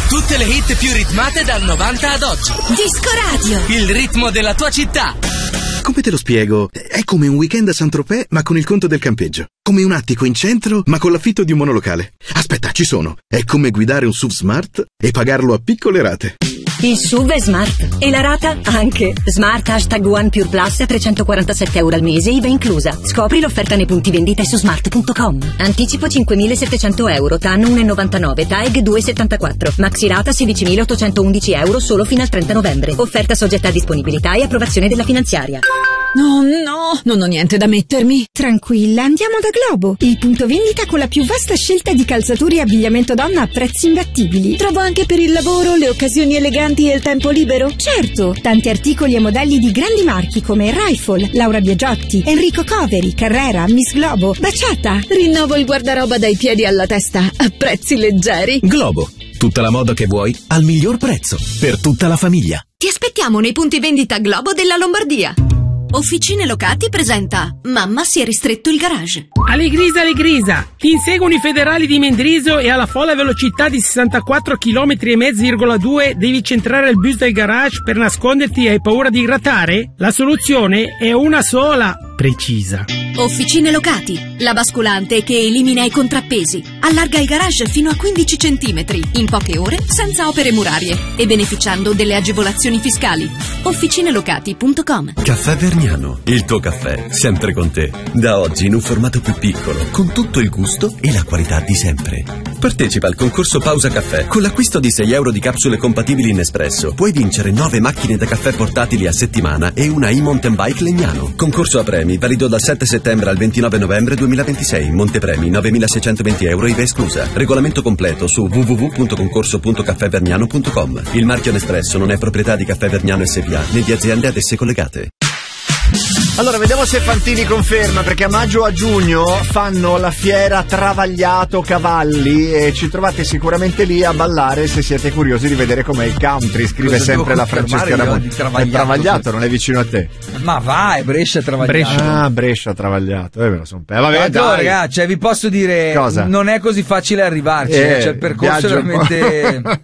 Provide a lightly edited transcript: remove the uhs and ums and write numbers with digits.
Tutte le hit più ritmate dal 90 ad oggi. Disco Radio. Il ritmo della tua città. Come te lo spiego? È come un weekend a Saint-Tropez ma con il conto del campeggio. Come un attico in centro ma con l'affitto di un monolocale. Aspetta, ci sono. È come guidare un SUV Smart e pagarlo a piccole rate. Il SUV è Smart e la rata anche. Smart #One Pure Plus a €347 al mese, IVA inclusa. Scopri l'offerta nei punti vendita e su smart.com. Anticipo €5.700, TAN 1,99, TAEG 2,74. Maxi rata €16.811 solo fino al 30 novembre. Offerta soggetta a disponibilità e approvazione della finanziaria. No, non ho niente da mettermi. Tranquilla, andiamo da Globo, il punto vendita con la più vasta scelta di calzature e abbigliamento donna a prezzi imbattibili. Trovo anche per il lavoro, le occasioni eleganti e il tempo libero? Certo, tanti articoli e modelli di grandi marchi come Rifle, Laura Biagiotti, Enrico Coveri, Carrera, Miss Globo, Baciata. Rinnovo il guardaroba dai piedi alla testa a prezzi leggeri. Globo, tutta la moda che vuoi al miglior prezzo per tutta la famiglia. Ti aspettiamo nei punti vendita Globo della Lombardia. Officine Locati presenta Mamma si è ristretto il garage. Allegrisa, ti inseguono i federali di Mendriso e alla folle velocità di 64 km/h devi centrare il bus del garage per nasconderti e hai paura di grattare? La soluzione è una sola, precisa. Officine Locati, la basculante che elimina i contrappesi, allarga il garage fino a 15 cm in poche ore senza opere murarie e beneficiando delle agevolazioni fiscali. Officinelocati.com. Caffè Vergnano, il tuo caffè, sempre con te. Da oggi in un formato più piccolo, con tutto il gusto e la qualità di sempre. Partecipa al concorso Pausa Caffè. Con l'acquisto di €6 di capsule compatibili in espresso, puoi vincere 9 macchine da caffè portatili a settimana e una e-mountain bike Legnano. Concorso a premi, valido dal 7 settembre al 29 novembre 2026. Montepremi €9.620, IVA esclusa. Regolamento completo su www.concorso.caffèvergnano.com. Il marchio Nespresso non è proprietà di Caffè Vergnano SpA né di aziende ad esse collegate. Allora, vediamo se Fantini conferma, perché a maggio o a giugno fanno la fiera Travagliato Cavalli e ci trovate sicuramente lì a ballare se siete curiosi di vedere com'è il country. Scrive sempre la Francesca Ramon. È Travagliato, non è vicino a te. Ma vai, Brescia Travagliato. Brescia Travagliato, me lo so. Vabbè, dai. Ragazzi, vi posso dire, cosa? Non è così facile arrivarci, cioè il percorso è veramente